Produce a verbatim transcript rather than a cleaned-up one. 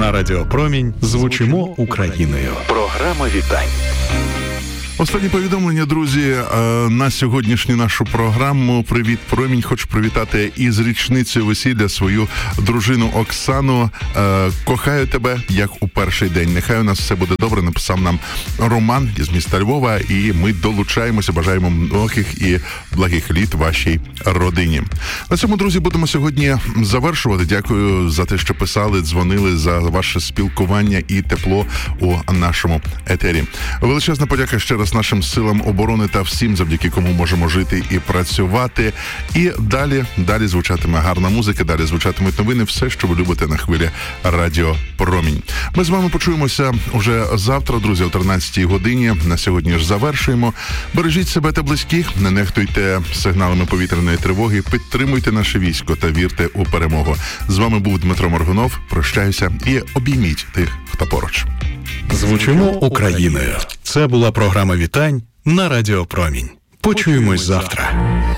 На Радіо Промінь звучимо Україною. Програма вітань. Останні повідомлення, друзі, на сьогоднішню нашу програму. Привіт, Промінь. Хочу привітати із річницею весілля свою дружину Оксану. Кохаю тебе, як у перший день. Нехай у нас все буде добре, написав нам Роман із міста Львова, і ми долучаємося, бажаємо многих і благих літ вашій родині. На цьому, друзі, будемо сьогодні завершувати. Дякую за те, що писали, дзвонили, за ваше спілкування і тепло у нашому етері. Величезна подяка ще раз нашим силам оборони та всім, завдяки кому можемо жити і працювати. І далі, далі звучатиме гарна музика, далі звучатимуть новини, все, що ви любите на хвилі Радіо Промінь. Ми з вами почуємося уже завтра, друзі, о тринадцятій годині. На сьогодні ж завершуємо. Бережіть себе та близьких, не нехтуйте сигналами повітряної тривоги, підтримуйте наше військо та вірте у перемогу. З вами був Дмитро Моргунов. Прощаюся і обійміть тих, хто поруч. Звучимо Україною. Це була програма вітань на Радіо Промінь. Почуємось завтра.